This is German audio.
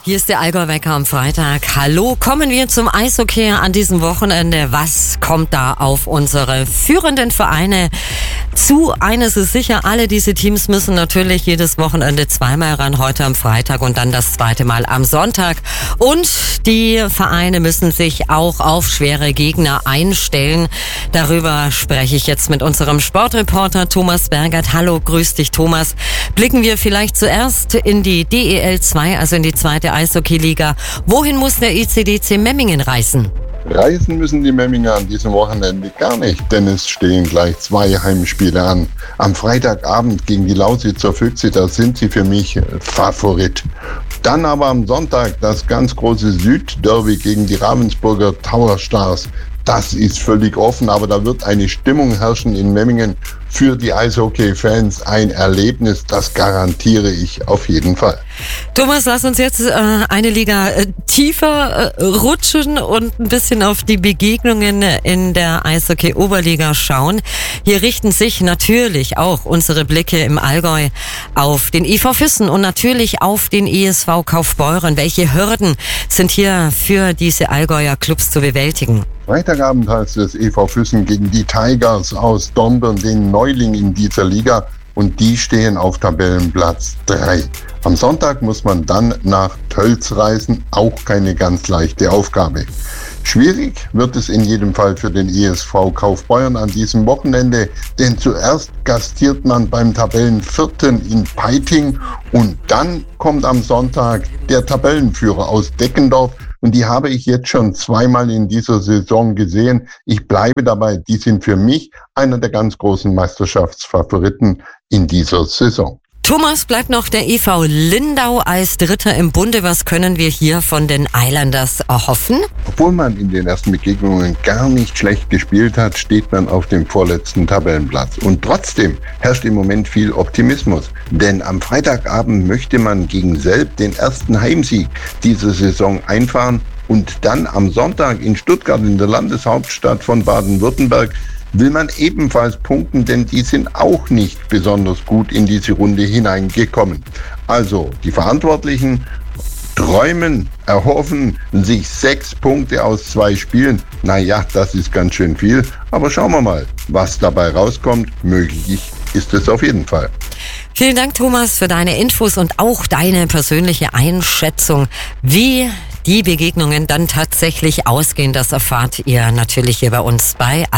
Hier ist der Allgäu-Wecker am Freitag. Hallo, kommen wir zum Eishockey an diesem Wochenende. Was kommt da auf unsere führenden Vereine zu? Eines ist sicher, alle diese Teams müssen natürlich jedes Wochenende zweimal ran, heute am Freitag und dann das zweite Mal am Sonntag. Und die Vereine müssen sich auch auf schwere Gegner einstellen. Darüber spreche ich jetzt mit unserem Sportreporter Thomas Bergert. Hallo, grüß dich Thomas. Blicken wir vielleicht zuerst in die DEL 2, also in die zweite Eishockey-Liga. Wohin muss der ICDC Memmingen reisen? Reisen müssen die Memminger an diesem Wochenende gar nicht, denn es stehen gleich 2 Heimspiele an. Am Freitagabend gegen die Lausitzer Füchse, da sind sie für mich Favorit. Dann aber am Sonntag das ganz große Südderby gegen die Ravensburger Tower Stars. Das ist völlig offen, aber da wird eine Stimmung herrschen in Memmingen für die Eishockey-Fans. Ein Erlebnis, das garantiere ich auf jeden Fall. Thomas, lass uns jetzt eine Liga tiefer rutschen und ein bisschen auf die Begegnungen in der Eishockey-Oberliga schauen. Hier richten sich natürlich auch unsere Blicke im Allgäu auf den IV Füssen und natürlich auf den ESV Kaufbeuren. Welche Hürden sind hier für diese Allgäuer Clubs zu bewältigen? Freitagabend heißt es EV Füssen gegen die Tigers aus Dornbirn, den Neuling in dieser Liga, und die stehen auf Tabellenplatz 3. Am Sonntag muss man dann nach Tölz reisen, auch keine ganz leichte Aufgabe. Schwierig wird es in jedem Fall für den ESV Kaufbeuren an diesem Wochenende, denn zuerst gastiert man beim Tabellenvierten in Peiting und dann kommt am Sonntag der Tabellenführer aus Deckendorf. Und die habe ich jetzt schon zweimal in dieser Saison gesehen. Ich bleibe dabei, die sind für mich einer der ganz großen Meisterschaftsfavoriten in dieser Saison. Thomas, bleibt noch der EV Lindau als Dritter im Bunde. Was können wir hier von den Islanders erhoffen? Obwohl man in den ersten Begegnungen gar nicht schlecht gespielt hat, steht man auf dem vorletzten Tabellenplatz. Und trotzdem herrscht im Moment viel Optimismus. Denn am Freitagabend möchte man gegen Selb den ersten Heimsieg dieser Saison einfahren. Und dann am Sonntag in Stuttgart, in der Landeshauptstadt von Baden-Württemberg, will man ebenfalls punkten, denn die sind auch nicht besonders gut in diese Runde hineingekommen. Also die Verantwortlichen träumen, erhoffen sich 6 Punkte aus 2 Spielen. Naja, das ist ganz schön viel, aber schauen wir mal, was dabei rauskommt. Möglich ist es auf jeden Fall. Vielen Dank, Thomas, für deine Infos und auch deine persönliche Einschätzung, wie die Begegnungen dann tatsächlich ausgehen. Das erfahrt ihr natürlich hier bei uns bei